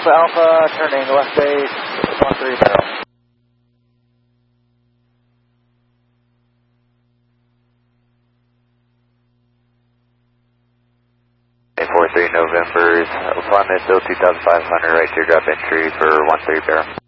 Delta Alpha, turning left base, 13 barrel. 43 November, climb at still 2,500, right to your drop entry for 13 barrel.